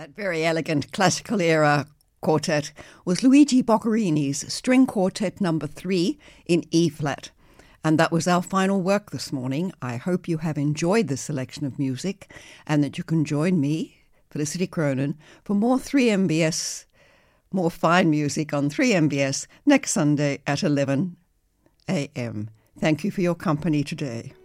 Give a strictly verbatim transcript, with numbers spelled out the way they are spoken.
That very elegant classical era quartet was Luigi Boccherini's String Quartet number three in E-flat. And that was our final work this morning. I hope you have enjoyed this selection of music and that you can join me, Felicity Cronin, for more three M B S, more fine music on three M B S next Sunday at eleven a.m. Thank you for your company today.